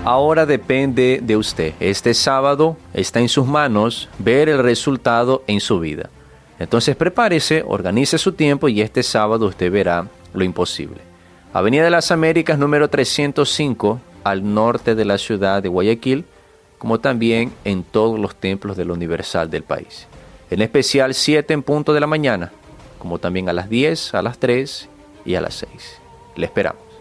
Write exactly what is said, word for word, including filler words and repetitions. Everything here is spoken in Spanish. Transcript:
Ahora depende de usted. Este sábado está en sus manos ver el resultado en su vida. Entonces prepárese, organice su tiempo y este sábado usted verá lo imposible. Avenida de las Américas número trescientos cinco, al norte de la ciudad de Guayaquil, como también en todos los templos de la Universal del país. En especial siete en punto de la mañana, como también a las diez, a las tres y a las seis. Le esperamos.